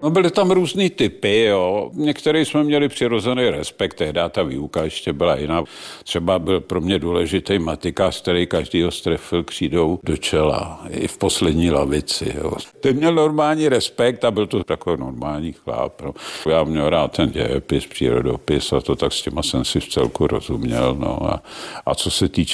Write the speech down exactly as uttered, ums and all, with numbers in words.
No, byly tam různý typy, jo. Některý jsme měli přirozený respekt, tehdy ta výuka ještě byla jiná. Třeba byl pro mě důležitý matikář, který každýho strefil křídou do čela, i v poslední lavici, jo. Ten měl normální respekt a byl to takový normální chlap, no. Já měl rád ten dějepis, přírodopis a to, tak s těma jsem si v celku rozuměl, no. A, a co se týče